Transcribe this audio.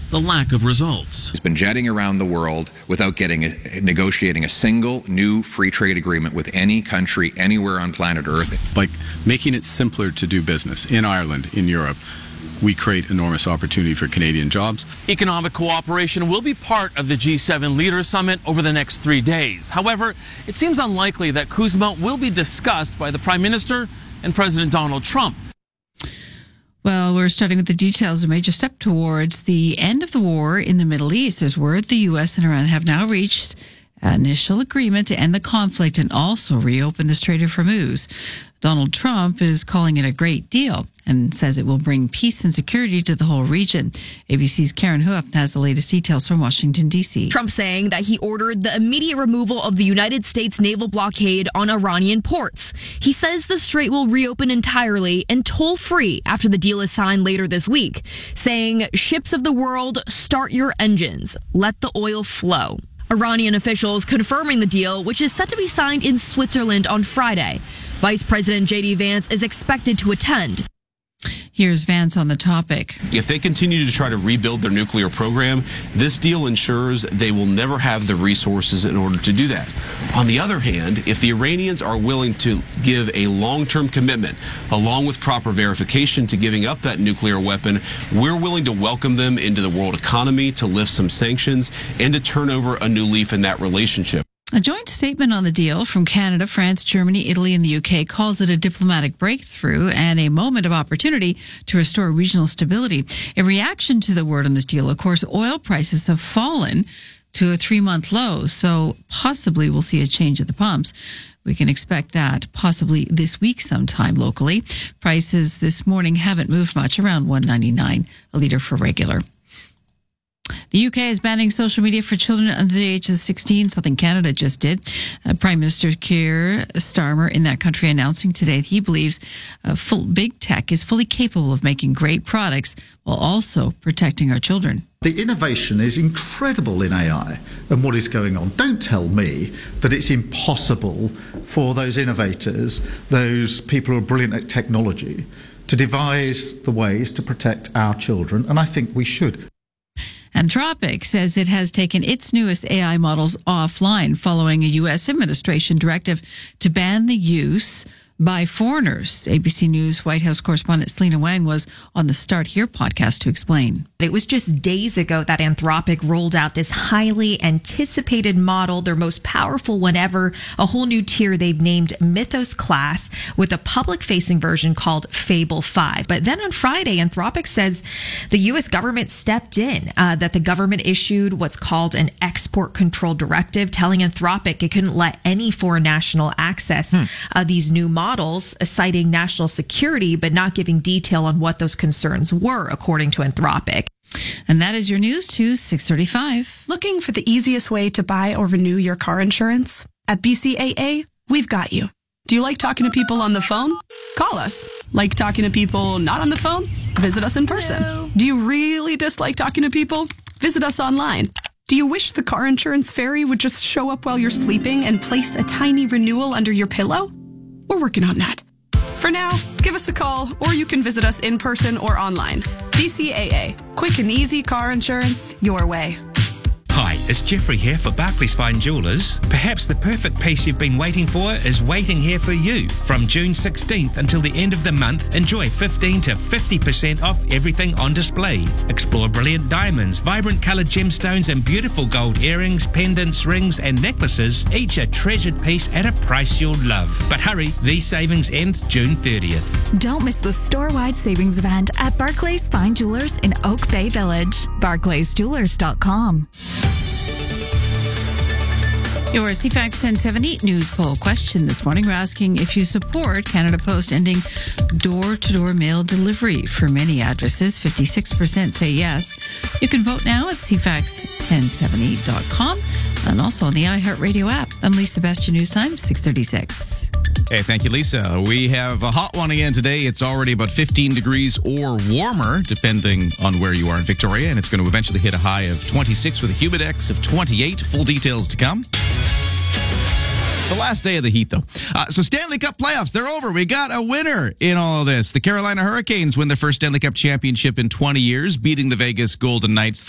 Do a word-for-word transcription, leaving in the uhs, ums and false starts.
the lack of results. He's been jetting around the world without getting a, negotiating a single new free trade agreement with any country anywhere on planet Earth. Like making it simpler to do business in Ireland, in Europe, we create enormous opportunity for Canadian jobs. Economic cooperation will be part of the G seven Leaders Summit over the next three days. However, it seems unlikely that CUSMA will be discussed by the Prime Minister and President Donald Trump. Well, we're starting with the details. A major step towards the end of the war in the Middle East. There's word the U S and Iran have now reached an initial agreement to end the conflict and also reopen the Strait of Hormuz. Donald Trump is calling it a great deal and says it will bring peace and security to the whole region. A B C's Karen Huff has the latest details from Washington, D C. Trump saying that he ordered the immediate removal of the United States naval blockade on Iranian ports. He says the strait will reopen entirely and toll-free after the deal is signed later this week, saying, "Ships of the world, start your engines. Let the oil flow." Iranian officials confirming the deal, which is set to be signed in Switzerland on Friday. Vice President J D Vance is expected to attend. Here's Vance on the topic. If they continue to try to rebuild their nuclear program, this deal ensures they will never have the resources in order to do that. On the other hand, if the Iranians are willing to give a long-term commitment, along with proper verification to giving up that nuclear weapon, we're willing to welcome them into the world economy, to lift some sanctions, and to turn over a new leaf in that relationship. A joint statement on the deal from Canada, France, Germany, Italy, and the U K calls it a diplomatic breakthrough and a moment of opportunity to restore regional stability. In reaction to the word on this deal, of course, oil prices have fallen to a three-month low, so possibly we'll see a change at the pumps. We can expect that possibly this week sometime locally. Prices this morning haven't moved much, around one ninety-nine a litre for regular. The U K is banning social media for children under the age of sixteen, something Canada just did. Uh, Prime Minister Keir Starmer in that country announcing today that he believes uh, full, big tech is fully capable of making great products while also protecting our children. The innovation is incredible in A I and what is going on. Don't tell me that it's impossible for those innovators, those people who are brilliant at technology, to devise the ways to protect our children, and I think we should. Anthropic says it has taken its newest A I models offline following a U S administration directive to ban the use by foreigners. A B C News White House correspondent Selena Wang was on the Start Here podcast to explain. It was just days ago that Anthropic rolled out this highly anticipated model, their most powerful one ever, a whole new tier they've named Mythos Class, with a public-facing version called Fable five. But then on Friday, Anthropic says the U S government stepped in, uh, that the government issued what's called an export control directive, telling Anthropic it couldn't let any foreign national access hmm. uh, these new models. Models, citing national security, but not giving detail on what those concerns were, according to Anthropic. And that is your news to six thirty-five. Looking for the easiest way to buy or renew your car insurance? At B C A A, we've got you. Do you like talking to people on the phone? Call us. Like talking to people not on the phone? Visit us in person. Hello. Do you really dislike talking to people? Visit us online. Do you wish the car insurance fairy would just show up while you're sleeping and place a tiny renewal under your pillow? We're working on that. For now, give us a call, or you can visit us in person or online. B C A A. Quick and easy car insurance your way. Hi, it's Jeffrey here for Barclays Fine Jewellers. Perhaps the perfect piece you've been waiting for is waiting here for you. From June sixteenth until the end of the month, enjoy fifteen to fifty percent off everything on display. Explore brilliant diamonds, vibrant coloured gemstones and beautiful gold earrings, pendants, rings and necklaces, each a treasured piece at a price you'll love. But hurry, these savings end June thirtieth. Don't miss the store-wide savings event at Barclays Fine Jewellers in Oak Bay Village. barclays jewellers dot com. Your C FAX ten seventy news poll question this morning. We're asking if you support Canada Post ending door-to-door mail delivery for many addresses. fifty-six percent say yes. You can vote now at c fax ten seventy dot com and also on the iHeartRadio app. I'm Lisa Bastian, News Time, six thirty-six. Hey, thank you, Lisa. We have a hot one again today. It's already about fifteen degrees or warmer, depending on where you are in Victoria, and it's going to eventually hit a high of twenty-six with a humidex of twenty-eight. Full details to come. The last day of the heat, though. Uh, so Stanley Cup playoffs, they're over. We got a winner in all of this. The Carolina Hurricanes win their first Stanley Cup championship in twenty years, beating the Vegas Golden Knights